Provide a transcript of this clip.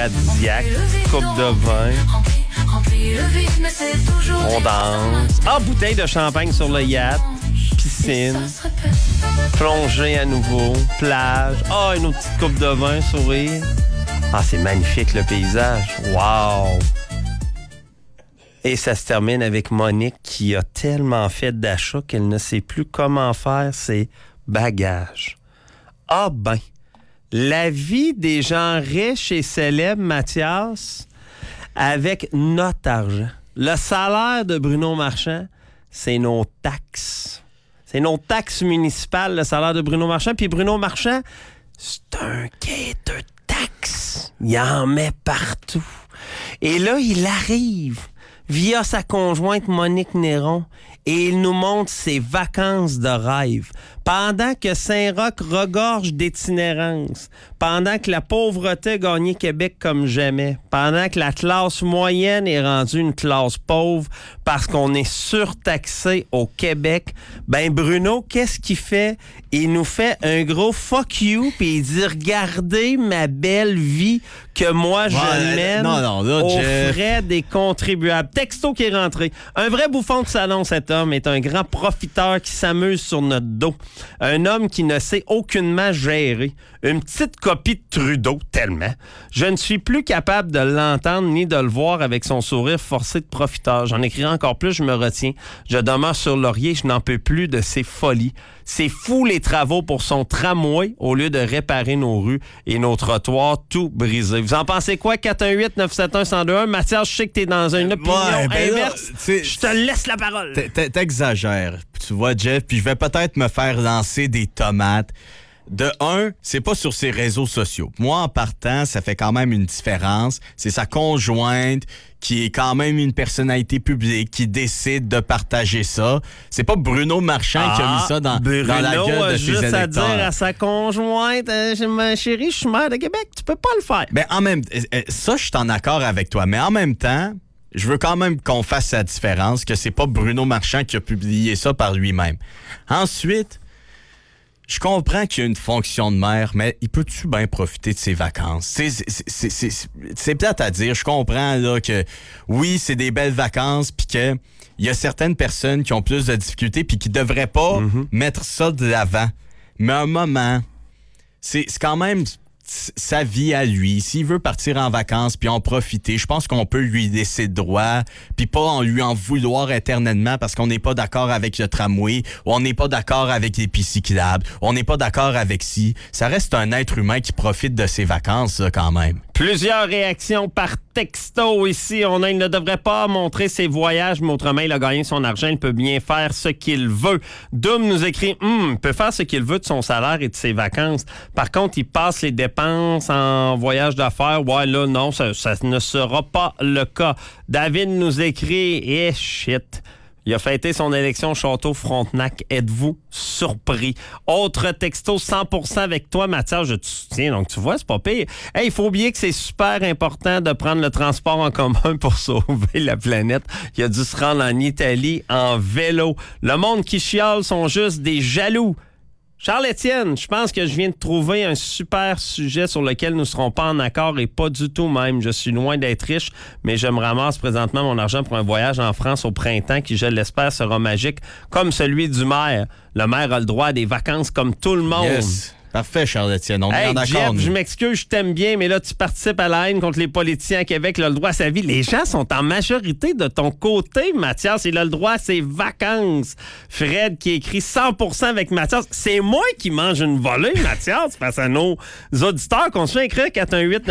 paradisiaque, coupe de vin. On danse. Bouteille de champagne sur le yacht. Piscine. Plongée à nouveau. Plage. Une autre petite coupe de vin, sourire. C'est magnifique le paysage. Wow! Et ça se termine avec Monique qui a tellement fait d'achats qu'elle ne sait plus comment faire ses bagages. La vie des gens riches et célèbres, Mathias, avec notre argent. Le salaire de Bruno Marchand, c'est nos taxes. C'est nos taxes municipales, le salaire de Bruno Marchand. Puis Bruno Marchand, c'est un quai de taxes. Il en met partout. Et là, il arrive via sa conjointe Monique Néron et il nous montre ses vacances de rêve. Pendant que Saint-Roch regorge d'itinérance, pendant que la pauvreté a gagné Québec comme jamais, pendant que la classe moyenne est rendue une classe pauvre parce qu'on est surtaxé au Québec, Bruno, qu'est-ce qu'il fait? Il nous fait un gros fuck you puis il dit « Regardez ma belle vie que moi je mène aux frais des contribuables. » Texto qui est rentré. Un vrai bouffon de salon, cet homme est un grand profiteur qui s'amuse sur notre dos. Un homme qui ne sait aucunement gérer. Une petite copie de Trudeau, tellement. Je ne suis plus capable de l'entendre ni de le voir avec son sourire forcé de profiteur. J'en écrirai encore plus, je me retiens. Je demeure sur laurier, je n'en peux plus de ses folies. C'est fou les travaux pour son tramway au lieu de réparer nos rues et nos trottoirs tout brisés. Vous en pensez quoi? 418-971-1021. Mathias, je sais que t'es dans une opinion inverse. Je te laisse la parole. T'exagères. Tu vois, Jeff, puis je vais peut-être me faire lancer des tomates. De un, c'est pas sur ses réseaux sociaux. Moi, en partant, ça fait quand même une différence. C'est sa conjointe qui est quand même une personnalité publique qui décide de partager ça. C'est pas Bruno Marchand qui a mis ça dans la gueule de ses électeurs. Juste à dire à sa conjointe, ma chérie, je suis maire de Québec, tu peux pas le faire. Ben, ça, je suis en accord avec toi. Mais en même temps, je veux quand même qu'on fasse la différence, que c'est pas Bruno Marchand qui a publié ça par lui-même. Ensuite, je comprends qu'il y a une fonction de maire, mais il peut-tu bien profiter de ses vacances? C'est plate à dire. Je comprends là, que oui, c'est des belles vacances, puis qu'il y a certaines personnes qui ont plus de difficultés puis qui devraient pas mettre ça de l'avant. Mais à un moment, c'est quand même sa vie à lui. S'il veut partir en vacances puis en profiter, je pense qu'on peut lui laisser le droit puis pas en lui en vouloir éternellement parce qu'on n'est pas d'accord avec le tramway ou on n'est pas d'accord avec les pistes cyclables, on n'est pas d'accord avec si. Ça reste un être humain qui profite de ses vacances là, quand même. Plusieurs réactions par texto ici. Il ne devrait pas montrer ses voyages, mais autrement, il a gagné son argent. Il peut bien faire ce qu'il veut. Doom nous écrit, il peut faire ce qu'il veut de son salaire et de ses vacances. Par contre, il passe les dépenses en voyage d'affaires. Ouais, là, non, ça ne sera pas le cas. David nous écrit, shit. Il a fêté son élection au Château Frontenac. Êtes-vous surpris? Autre texto 100% avec toi, Mathias, je te soutiens. Donc, tu vois, c'est pas pire. Il faut oublier que c'est super important de prendre le transport en commun pour sauver la planète. Il a dû se rendre en Italie en vélo. Le monde qui chiale sont juste des jaloux. Charles-Étienne, je pense que je viens de trouver un super sujet sur lequel nous ne serons pas en accord et pas du tout même. Je suis loin d'être riche, mais je me ramasse présentement mon argent pour un voyage en France au printemps qui, je l'espère, sera magique comme celui du maire. Le maire a le droit à des vacances comme tout le monde. Yes. Parfait, Charles-Étienne. On est en accord. Jeff, je m'excuse, je t'aime bien, mais là, tu participes à la haine contre les politiciens à Québec. Il a le droit à sa vie. Les gens sont en majorité de ton côté, Mathias. Il a le droit à ses vacances. Fred qui écrit 100% avec Mathias. C'est moi qui mange une volée, Mathias, face à nos auditeurs qu'on se fait écrire 418